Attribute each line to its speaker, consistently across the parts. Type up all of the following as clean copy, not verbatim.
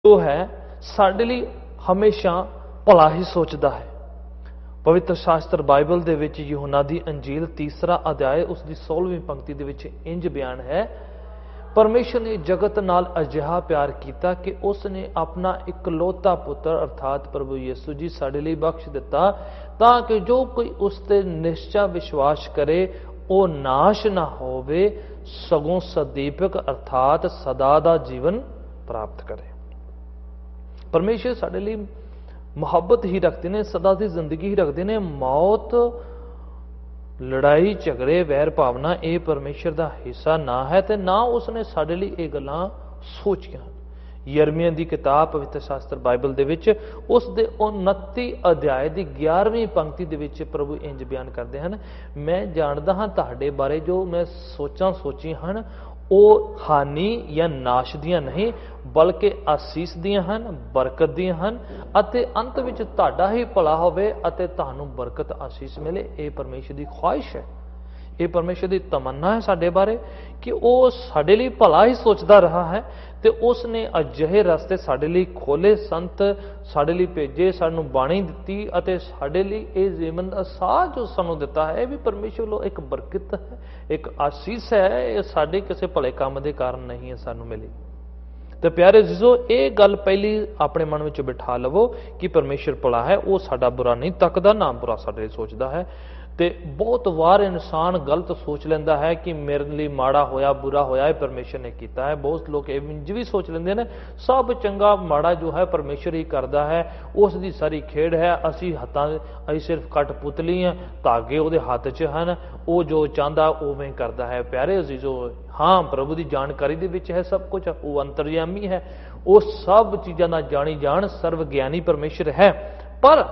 Speaker 1: ਜੋ ਹੈ ਸਾਡੇ ਲਈ ਹਮੇਸ਼ਾ ਭਲਾ ਹੀ ਸੋਚਦਾ ਹੈ। ਪਵਿੱਤਰ ਸ਼ਾਸਤਰ ਬਾਈਬਲ ਦੇ ਵਿੱਚ ਯਹੋਨਾ ਦੀ ਅੰਜੀਲ 3 ਅਧਿਆਇ ਉਸ ਦੀ 16ਵੀਂ ਪੰਕਤੀ ਦੇ ਵਿੱਚ ਇੰਜ ਬਿਆਨ ਹੈ, ਪਰਮੇਸ਼ਰ ਨੇ ਜਗਤ ਨਾਲ ਅਜਿਹਾ ਪਿਆਰ ਕੀਤਾ ਕਿ ਉਸ ਨੇ ਆਪਣਾ ਇਕਲੌਤਾ ਪੁੱਤਰ ਅਰਥਾਤ ਪ੍ਰਭੂ ਯਿਸੂ ਜੀ ਸਾਡੇ ਲਈ ਬਖਸ਼ ਦਿੱਤਾ, ਤਾਂ ਕਿ ਜੋ ਕੋਈ ਉਸ ਤੇ ਨਿਸ਼ਚਾ ਵਿਸ਼ਵਾਸ ਕਰੇ ਉਹ ਨਾਸ਼ ਨਾ ਹੋਵੇ ਸਗੋਂ ਸਦੀਪਕ ਅਰਥਾਤ ਸਦਾ ਦਾ ਜੀਵਨ ਪ੍ਰਾਪਤ ਕਰੇ। ਪਰਮੇਸ਼ਰ ਸਾਡੇ ਲਈ ਮੁਹੱਬਤ ਹੀ ਰੱਖਦੇ ਨੇ, ਸਦਾ ਦੀ ਜ਼ਿੰਦਗੀ ਹੀ ਰੱਖਦੇ ਨੇ। ਮੌਤ, ਲੜਾਈ ਝਗੜੇ, ਵੈਰ ਭਾਵਨਾ ਇਹ ਪਰਮੇਸ਼ਰ ਦਾ ਹਿੱਸਾ ਨਾ ਹੈ ਤੇ ਨਾ ਉਸਨੇ ਸਾਡੇ ਲਈ ਇਹ ਗੱਲਾਂ ਸੋਚੀਆਂ। ਯਰਮੀਆ ਦੀ ਕਿਤਾਬ ਪਵਿੱਤਰ ਸ਼ਾਸਤਰ ਬਾਈਬਲ ਦੇ ਵਿੱਚ ਉਸ ਦੇ 29 ਅਧਿਆਇ ਦੀ 11ਵੀਂ ਪੰਕਤੀ ਦੇ ਵਿੱਚ ਪ੍ਰਭੂ ਇੰਜ ਬਿਆਨ ਕਰਦੇ ਹਨ, ਮੈਂ ਜਾਣਦਾ ਹਾਂ ਤੁਹਾਡੇ ਬਾਰੇ ਜੋ ਮੈਂ ਸੋਚਾਂ ਸੋਚੀ ਹਨ ਉਹ ਹਾਨੀ ਜਾਂ ਨਾਸ਼ ਦੀਆਂ ਨਹੀਂ ਬਲਕਿ ਆਸੀਸ ਦੀਆਂ ਹਨ, ਬਰਕਤ ਦੀਆਂ ਹਨ ਅਤੇ ਅੰਤ ਵਿੱਚ ਤੁਹਾਡਾ ਹੀ ਭਲਾ ਹੋਵੇ ਅਤੇ ਤੁਹਾਨੂੰ ਬਰਕਤ ਆਸੀਸ ਮਿਲੇ। ਇਹ ਪਰਮੇਸ਼ਰ ਦੀ ਖੁਆਇਸ਼ ਹੈ, ਇਹ ਪਰਮੇਸ਼ਰ ਦੀ ਤਮੰਨਾ ਹੈ ਸਾਡੇ ਬਾਰੇ ਕਿ ਉਹ ਸਾਡੇ ਲਈ ਭਲਾ ਹੀ ਸੋਚਦਾ ਰਿਹਾ ਹੈ ਤੇ ਉਸ ਨੇ ਅਜਿਹੇ ਰਸਤੇ ਸਾਡੇ ਲਈ ਖੋਲੇ, ਸੰਤ ਸਾਡੇ ਲਈ ਭੇਜੇ, ਸਾਨੂੰ ਬਾਣੀ ਦਿੱਤੀ ਅਤੇ ਸਾਡੇ ਲਈ ਇਹ ਜੀਵਨ ਦਾ ਸਾਹ ਜੋ ਸਾਨੂੰ ਦਿੱਤਾ ਹੈ ਇਹ ਵੀ ਪਰਮੇਸ਼ਰ ਵੱਲੋਂ ਇੱਕ ਬਰਕਤ ਹੈ, ਇੱਕ ਆਸੀਸ ਹੈ। ਇਹ ਸਾਡੇ ਕਿਸੇ ਭਲੇ ਕੰਮ ਦੇ ਕਾਰਨ ਨਹੀਂ ਹੈ ਸਾਨੂੰ ਮਿਲੀ। ਤੇ ਪਿਆਰੇ ਜੀਜ਼ੋ, ਇਹ ਗੱਲ ਪਹਿਲੀ ਆਪਣੇ ਮਨ ਵਿੱਚ ਬਿਠਾ ਲਵੋ ਕਿ ਪਰਮੇਸ਼ਰ ਭਲਾ ਹੈ, ਉਹ ਸਾਡਾ ਬੁਰਾ ਨਹੀਂ ਤੱਕਦਾ, ਨਾ ਬੁਰਾ ਸਾਡੇ ਲਈ ਸੋਚਦਾ ਹੈ। ਤੇ ਬਹੁਤ ਵਾਰ ਇਨਸਾਨ ਗਲਤ ਸੋਚ ਲੈਂਦਾ ਹੈ ਕਿ ਮੇਰੇ ਲਈ ਮਾੜਾ ਹੋਇਆ, ਬੁਰਾ ਹੋਇਆ ਇਹ ਪਰਮੇਸ਼ਰ ਨੇ ਕੀਤਾ ਹੈ। ਬਹੁਤ ਲੋਕ ਇੰਜ ਵੀ ਸੋਚ ਲੈਂਦੇ ਨੇ ਸਭ ਚੰਗਾ ਮਾੜਾ ਜੋ ਹੈ ਪਰਮੇਸ਼ਰ ਹੀ ਕਰਦਾ ਹੈ, ਉਸ ਦੀ ਸਾਰੀ ਖੇਡ ਹੈ, ਅਸੀਂ ਸਿਰਫ ਕਠਪੁਤਲੀ ਹਾਂ, ਧਾਗੇ ਉਹਦੇ ਹੱਥ 'ਚ ਹਨ, ਉਹ ਜੋ ਚਾਹੁੰਦਾ ਉਵੇਂ ਕਰਦਾ ਹੈ। ਪਿਆਰੇ ਅਜ਼ੀਜ਼ੋ, ਹਾਂ ਪ੍ਰਭੂ ਦੀ ਜਾਣਕਾਰੀ ਦੇ ਵਿੱਚ ਹੈ ਸਭ ਕੁਝ, ਉਹ ਅੰਤਰਯਾਮੀ ਹੈ, ਉਹ ਸਭ ਚੀਜ਼ਾਂ ਦਾ ਜਾਣੀ ਜਾਣ ਸਰਵ ਗਿਆਨੀ ਪਰਮੇਸ਼ਰ ਹੈ। ਪਰ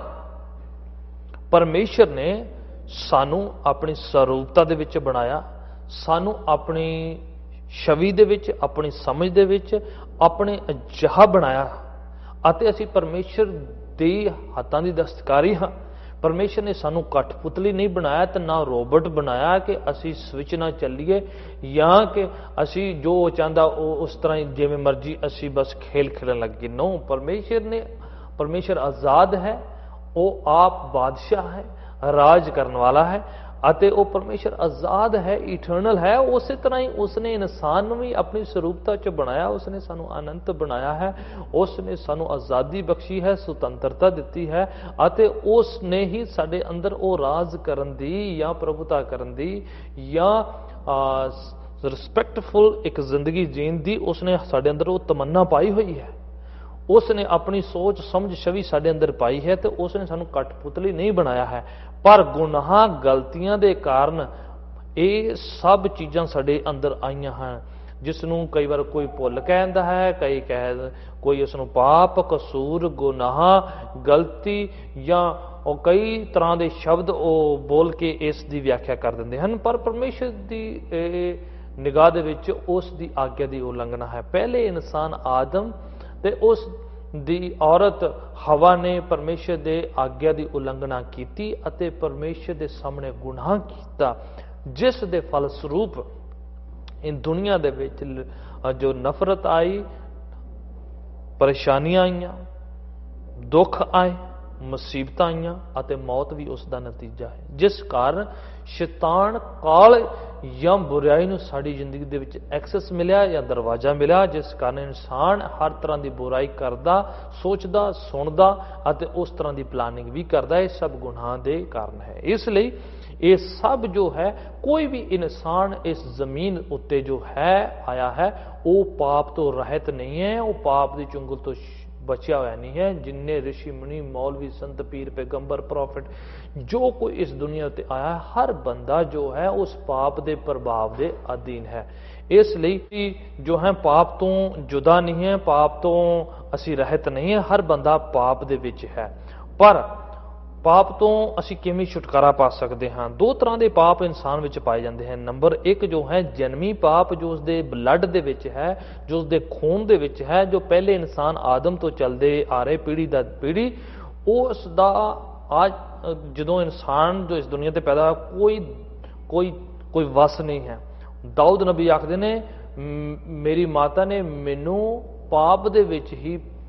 Speaker 1: ਪਰਮੇਸ਼ਰ ਨੇ ਸਾਨੂੰ ਆਪਣੀ ਸਰੂਪਤਾ ਦੇ ਵਿੱਚ ਬਣਾਇਆ, ਸਾਨੂੰ ਆਪਣੀ ਛਵੀ ਦੇ ਵਿੱਚ, ਆਪਣੀ ਸਮਝ ਦੇ ਵਿੱਚ ਆਪਣੇ ਅਜਿਹਾ ਬਣਾਇਆ ਅਤੇ ਅਸੀਂ ਪਰਮੇਸ਼ਰ ਦੇ ਹੱਥਾਂ ਦੀ ਦਸਤਕਾਰੀ ਹਾਂ। ਪਰਮੇਸ਼ਰ ਨੇ ਸਾਨੂੰ ਕਠਪੁਤਲੀ ਨਹੀਂ ਬਣਾਇਆ ਤੇ ਨਾ ਰੋਬੋਟ ਬਣਾਇਆ ਕਿ ਅਸੀਂ ਸਵਿਚ ਨਾਲ ਚੱਲੀਏ ਜਾਂ ਕਿ ਅਸੀਂ ਜੋ ਚਾਹੁੰਦਾ ਉਹ ਉਸ ਤਰ੍ਹਾਂ ਜਿਵੇਂ ਮਰਜ਼ੀ ਅਸੀਂ ਬਸ ਖੇਲ ਖੇਲਣ ਲੱਗੇ। ਨੋ, ਪਰਮੇਸ਼ਰ ਆਜ਼ਾਦ ਹੈ, ਉਹ ਆਪ ਬਾਦਸ਼ਾਹ ਹੈ, ਰਾਜ ਕਰਨ ਵਾਲਾ ਹੈ ਅਤੇ ਉਹ ਪਰਮੇਸ਼ਰ ਆਜ਼ਾਦ ਹੈ, ਇਟਰਨਲ ਹੈ। ਉਸੇ ਤਰ੍ਹਾਂ ਹੀ ਉਸਨੇ ਇਨਸਾਨ ਨੂੰ ਵੀ ਆਪਣੀ ਸਰੂਪਤਾ 'ਚ ਬਣਾਇਆ, ਉਸਨੇ ਸਾਨੂੰ ਅਨੰਤ ਬਣਾਇਆ ਹੈ, ਉਸਨੇ ਸਾਨੂੰ ਆਜ਼ਾਦੀ ਬਖਸ਼ੀ ਹੈ, ਸੁਤੰਤਰਤਾ ਦਿੱਤੀ ਹੈ ਅਤੇ ਉਸਨੇ ਹੀ ਸਾਡੇ ਅੰਦਰ ਉਹ ਰਾਜ ਕਰਨ ਦੀ ਜਾਂ ਪ੍ਰਭੁਤਾ ਕਰਨ ਦੀ ਜਾਂ ਰਿਸਪੈਕਟਫੁਲ ਇੱਕ ਜ਼ਿੰਦਗੀ ਜੀਣ ਦੀ ਉਸਨੇ ਸਾਡੇ ਅੰਦਰ ਉਹ ਤਮੰਨਾ ਪਾਈ ਹੋਈ ਹੈ। ਉਸ ਨੇ ਆਪਣੀ ਸੋਚ ਸਮਝ ਛਵੀ ਸਾਡੇ ਅੰਦਰ ਪਾਈ ਹੈ ਤੇ ਉਸ ਨੇ ਸਾਨੂੰ ਕਠਪੁਤਲੀ ਨਹੀਂ ਬਣਾਇਆ ਹੈ। ਪਰ ਗੁਨਾਹ ਗਲਤੀਆਂ ਦੇ ਕਾਰਨ ਇਹ ਸਭ ਚੀਜ਼ਾਂ ਸਾਡੇ ਅੰਦਰ ਆਈਆਂ ਹਨ, ਜਿਸ ਨੂੰ ਕਈ ਵਾਰ ਕੋਈ ਭੁੱਲ ਕਹਿੰਦਾ ਹੈ, ਕੋਈ ਉਸ ਨੂੰ ਪਾਪ, ਕਸੂਰ, ਗੁਨਾਹ, ਗਲਤੀ ਜਾਂ ਉਹ ਕਈ ਤਰ੍ਹਾਂ ਦੇ ਸ਼ਬਦ ਉਹ ਬੋਲ ਕੇ ਇਸ ਦੀ ਵਿਆਖਿਆ ਕਰ ਦਿੰਦੇ ਹਨ। ਪਰ ਪਰਮੇਸ਼ਰ ਦੀ ਨਿਗਾਹ ਦੇ ਵਿੱਚ ਉਸ ਦੀ ਆਗਿਆ ਦੀ ਉਲੰਘਣਾ ਹੈ। ਪਹਿਲੇ ਇਨਸਾਨ ਆਦਮ ਤੇ ਉਸ ਦੀ ਔਰਤ ਹਵਾ ਨੇ ਪਰਮੇਸ਼ਰ ਦੇ ਆਗਿਆ ਦੀ ਉਲੰਘਣਾ ਕੀਤੀ ਅਤੇ ਪਰਮੇਸ਼ਰ ਦੇ ਸਾਹਮਣੇ ਗੁਨਾਹ ਕੀਤਾ, ਜਿਸ ਦੇ ਫਲ ਸਰੂਪ ਇਹ ਦੁਨੀਆ ਦੇ ਵਿੱਚ ਜੋ ਨਫ਼ਰਤ ਆਈ, ਪਰੇਸ਼ਾਨੀਆਂ ਆਈਆਂ, ਦੁੱਖ ਆਏ, ਮੁਸੀਬਤਾਂ ਆਈਆਂ ਅਤੇ ਮੌਤ ਵੀ ਉਸ ਦਾ ਨਤੀਜਾ ਹੈ, ਜਿਸ ਕਾਰਨ ਸ਼ੈਤਾਨ ਕਾਲ ਜਾਂ ਬੁਰਾਈ ਨੂੰ ਸਾਡੀ ਜ਼ਿੰਦਗੀ ਦੇ ਵਿੱਚ ਐਕਸੈਸ ਮਿਲਿਆ ਜਾਂ ਦਰਵਾਜ਼ਾ ਮਿਲਿਆ, ਜਿਸ ਕਾਰਨ ਇਨਸਾਨ ਹਰ ਤਰ੍ਹਾਂ ਦੀ ਬੁਰਾਈ ਕਰਦਾ, ਸੋਚਦਾ, ਸੁਣਦਾ ਅਤੇ ਉਸ ਤਰ੍ਹਾਂ ਦੀ ਪਲਾਨਿੰਗ ਵੀ ਕਰਦਾ। ਇਹ ਸਭ ਗੁਨਾਹ ਦੇ ਕਾਰਨ ਹੈ। ਇਸ ਲਈ ਇਹ ਸਭ ਜੋ ਹੈ, ਕੋਈ ਵੀ ਇਨਸਾਨ ਇਸ ਜ਼ਮੀਨ ਉੱਤੇ ਜੋ ਹੈ ਆਇਆ ਹੈ ਉਹ ਪਾਪ ਤੋਂ ਰਹਿਤ ਨਹੀਂ ਹੈ, ਉਹ ਪਾਪ ਦੀ ਚੁੰਗਲ ਤੋਂ ਬਚਿਆ ਹੋਇਆ ਨਹੀਂ ਹੈ। ਜਿੰਨੇ ਰਿਸ਼ੀ ਮੁਨੀ, ਮੌਲਵੀ, ਸੰਤ, ਪੀਰ, ਪੈਗੰਬਰ, ਪ੍ਰੋਫਿਟ, ਜੋ ਕੋਈ ਇਸ ਦੁਨੀਆ ਉੱਤੇ ਆਇਆ, ਹਰ ਬੰਦਾ ਜੋ ਹੈ ਉਸ ਪਾਪ ਦੇ ਪ੍ਰਭਾਵ ਦੇ ਅਧੀਨ ਹੈ। ਇਸ ਲਈ ਜੋ ਹੈ ਪਾਪ ਤੋਂ ਜੁਦਾ ਨਹੀਂ ਹੈ, ਪਾਪ ਤੋਂ ਅਸੀਂ ਰਹਿਤ ਨਹੀਂ ਹੈ, ਹਰ ਬੰਦਾ ਪਾਪ ਦੇ ਵਿੱਚ ਹੈ। ਪਰ ਪਾਪ ਤੋਂ ਅਸੀਂ ਕਿਵੇਂ ਛੁਟਕਾਰਾ ਪਾ ਸਕਦੇ ਹਾਂ? ਦੋ ਤਰ੍ਹਾਂ ਦੇ ਪਾਪ ਇਨਸਾਨ ਵਿੱਚ ਪਾਏ ਜਾਂਦੇ ਹਨ। ਨੰਬਰ 1 ਜੋ ਹੈ ਜਨਮੀ ਪਾਪ, ਜੋ ਉਸਦੇ ਬਲੱਡ ਦੇ ਵਿੱਚ ਹੈ, ਜੋ ਉਸਦੇ ਖੂਨ ਦੇ ਵਿੱਚ ਹੈ, ਜੋ ਪਹਿਲੇ ਇਨਸਾਨ ਆਦਮ ਤੋਂ ਚੱਲਦੇ ਆ ਰਹੇ ਪੀੜ੍ਹੀ ਦਰ ਪੀੜ੍ਹੀ, ਉਸ ਦਾ ਅੱਜ ਜਦੋਂ ਇਨਸਾਨ ਜੋ ਇਸ ਦੁਨੀਆ ਤੇ ਪੈਦਾ ਕੋਈ ਵਸ ਨਹੀਂ ਹੈ। ਦਾਊਦ ਨਬੀ ਆਖਦੇ ਨੇ, ਮੇਰੀ ਮਾਤਾ ਨੇ ਮੈਨੂੰ ਪਾਪ ਦੇ ਵਿੱਚ ਹੀ